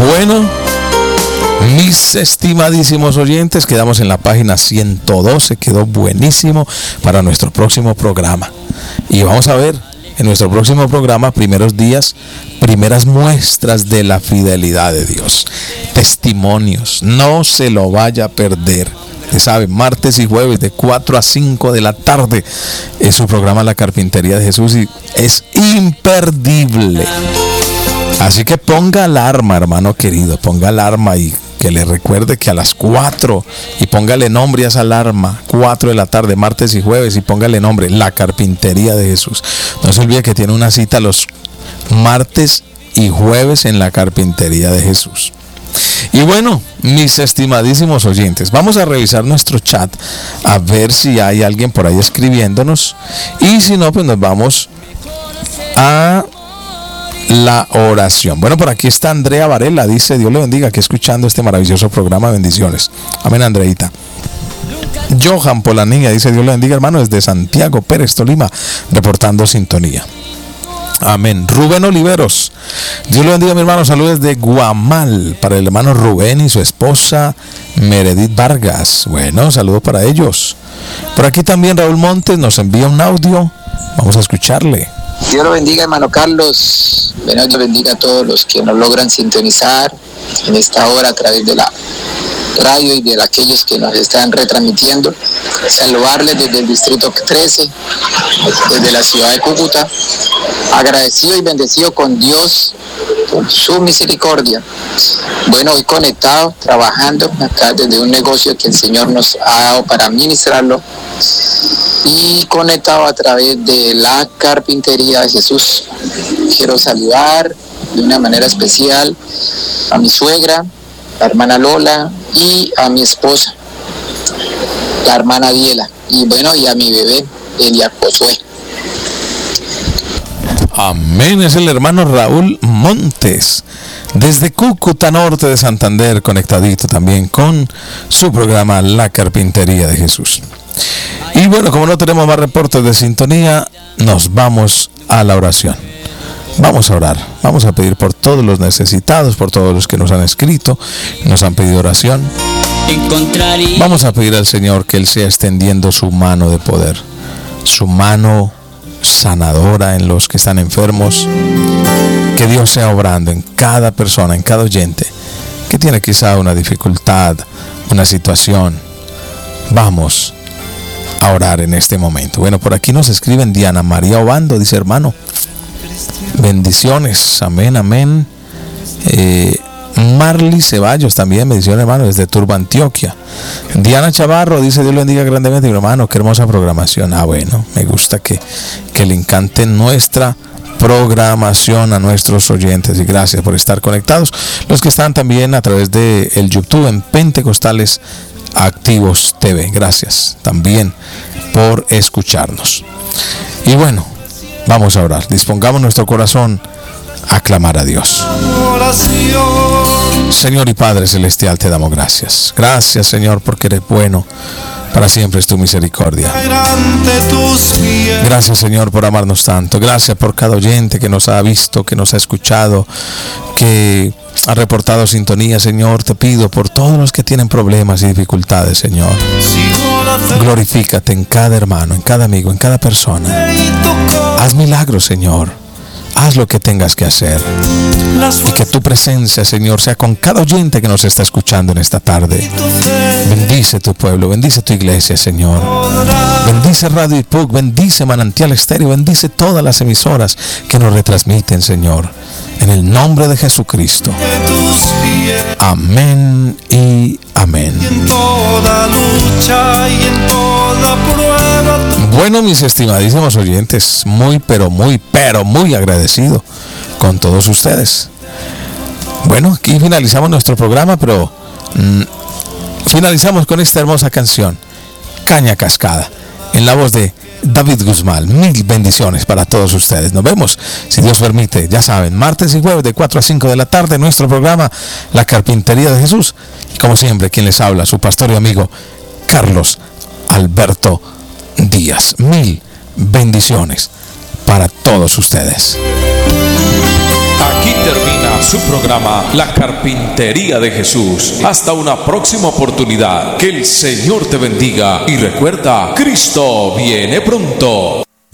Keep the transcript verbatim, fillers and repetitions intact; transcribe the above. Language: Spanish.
Bueno, mis estimadísimos oyentes, quedamos en la página ciento doce, quedó buenísimo para nuestro próximo programa. Y vamos a ver en nuestro próximo programa, primeros días, primeras muestras de la fidelidad de Dios. Testimonios, no se lo vaya a perder. Usted sabe, martes y jueves de cuatro a cinco de la tarde es su programa La Carpintería de Jesús y es imperdible. Así que ponga alarma, hermano querido, ponga alarma y que le recuerde que a las cuatro, y póngale nombre a esa alarma, cuatro de la tarde, martes y jueves, y póngale nombre, La Carpintería de Jesús. No se olvide que tiene una cita los martes y jueves en La Carpintería de Jesús. Y bueno, mis estimadísimos oyentes, vamos a revisar nuestro chat a ver si hay alguien por ahí escribiéndonos, y si no, pues nos vamos a la oración. Bueno, por aquí está Andrea Varela, dice: Dios le bendiga, que escuchando este maravilloso programa, bendiciones. Amén, Andreita. Johan Polanilla dice: Dios le bendiga, hermano, desde Santiago Pérez, Tolima, reportando sintonía. Amén. Rubén Oliveros: Dios le bendiga, mi hermano, saludos desde Guamal para el hermano Rubén y su esposa Meredith Vargas. Bueno, saludos para ellos. Por aquí también Raúl Montes nos envía un audio, vamos a escucharle. Dios lo bendiga, hermano Carlos. Dios bendiga a todos los que nos logran sintonizar en esta hora a través de la radio y de aquellos que nos están retransmitiendo. Saludarles desde el distrito trece, desde la ciudad de Cúcuta, agradecido y bendecido con Dios por su misericordia. Bueno, hoy conectado, trabajando acá desde un negocio que el Señor nos ha dado para administrarlo, y conectado a través de La Carpintería de Jesús. Quiero saludar de una manera especial a mi suegra, la hermana Lola, y a mi esposa, la hermana Diela, y bueno, y a mi bebé, Elia Josué. Amén. Es el hermano Raúl Montes, desde Cúcuta Norte de Santander, conectadito también con su programa La Carpintería de Jesús. Y bueno, como no tenemos más reportes de sintonía, nos vamos a la oración. Vamos a orar, vamos a pedir por todos los necesitados, por todos los que nos han escrito, nos han pedido oración. Vamos a pedir al Señor que Él sea extendiendo su mano de poder, su mano sanadora en los que están enfermos, que Dios sea obrando en cada persona, en cada oyente que tiene quizá una dificultad, una situación. Vamos a orar en este momento. Bueno, por aquí nos escriben Diana María Obando, dice: hermano, bendiciones, amén, amén. eh, Marly Ceballos también, bendiciones, hermano, desde Turbo, Antioquia. Diana Chavarro dice: Dios lo bendiga grandemente, mi hermano, qué hermosa programación. Ah, bueno, me gusta que, que le encante nuestra programación a nuestros oyentes, y gracias por estar conectados. Los que están también a través de el YouTube en Pentecostales Activos T V, gracias también por escucharnos. Y bueno, vamos a orar, dispongamos nuestro corazón a clamar a Dios. Señor y Padre Celestial, te damos gracias. Gracias, Señor, porque eres bueno. Para siempre es tu misericordia. Gracias, Señor, por amarnos tanto. Gracias por cada oyente que nos ha visto, que nos ha escuchado, que ha reportado sintonía, Señor. Te pido por todos los que tienen problemas y dificultades, Señor. Glorifícate en cada hermano, en cada amigo, en cada persona. Haz milagros, Señor. Haz lo que tengas que hacer. Y que tu presencia, Señor, sea con cada oyente que nos está escuchando en esta tarde. Bendice tu pueblo, bendice tu iglesia, Señor. Bendice Radio I P U C, bendice Manantial Estéreo, bendice todas las emisoras que nos retransmiten, Señor. En el nombre de Jesucristo. Amén y amén. Bueno, mis estimadísimos oyentes, muy, pero muy, pero muy agradecido con todos ustedes. Bueno, aquí finalizamos nuestro programa, pero mmm, finalizamos con esta hermosa canción, Caña Cascada, en la voz de David Guzmán. Mil bendiciones para todos ustedes. Nos vemos, si Dios permite, ya saben, martes y jueves de cuatro a cinco de la tarde, nuestro programa La Carpintería de Jesús. Y como siempre, quien les habla, su pastor y amigo Carlos Alberto Díaz. Mil bendiciones para todos ustedes. Aquí termina su programa La Carpintería de Jesús. Hasta una próxima oportunidad. Que el Señor te bendiga y recuerda, Cristo viene pronto.